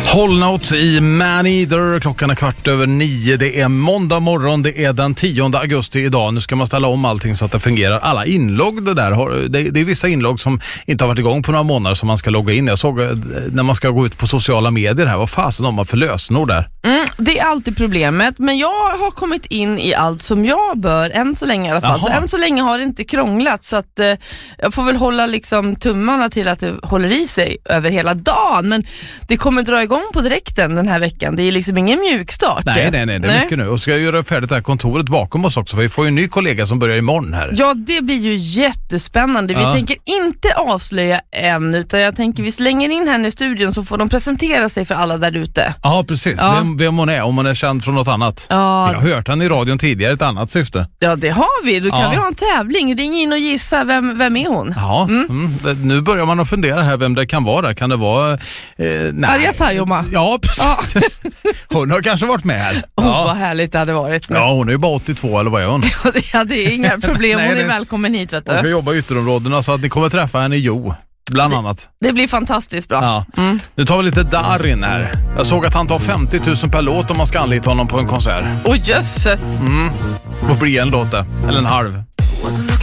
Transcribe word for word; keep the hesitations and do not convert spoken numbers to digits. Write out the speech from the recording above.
Whole Note i Man Eater. Klockan är kvart över nio. Det är måndag morgon. Det är den tionde augusti idag. Nu ska man ställa om allting så att det fungerar. Alla inlogg det där. Det, det är vissa inlogg som inte har varit igång på några månader som man ska logga in. Jag såg när man ska gå ut på sociala medier här. Vad fasen har man för lösenord där? Mm, det är alltid problemet. Men jag har kommit in i allt som jag bör. Än så länge i alla fall. Jaha. Så än så länge har det inte krånglat. Så att eh, jag får väl hålla liksom tummarna till att det håller i sig över hela dagen. Men det kommer dra igång på direkten den här veckan. Det är liksom ingen mjukstart. Nej, nej, nej. Det är nej. mycket nu. Och ska jag göra färdigt det här kontoret bakom oss också. För vi får ju en ny kollega som börjar imorgon här. Ja, det blir ju jättespännande. Vi ja. tänker inte avslöja än. Utan jag tänker vi slänger in henne i studion så får de presentera sig för alla där ute. Ja, precis. Ja. Vem, vem hon är. Om hon är känd från något annat. Ja. Jag har hört henne i radion tidigare. Ett annat syfte. Ja, det har vi. Då kan ja. vi ha en tävling. Ring in och gissa. Vem, vem är hon? Ja, mm. Mm. Nu börjar man att fundera här vem det kan vara. Kan det vara... Eh, nej. Arja Saijonmaa. Ja, precis. Ja. Hon har kanske varit med här. Oh, ja. Vad härligt det hade varit. Men... Ja, hon är ju bara åttiotvå eller vad är hon? Ja, det är inga problem. nej, hon är nej. välkommen hit, vet du. Hon ska jobba i ytterområdena så att ni kommer träffa henne i Jo. Bland annat. Det, det blir fantastiskt bra. Ja. Mm. Nu tar vi lite Darin här. Jag såg att han tar femtio tusen per låt om man ska anlita honom på en konsert. Åh, oh, jösses. Mm. Vad blir en låt det? Eller en halv?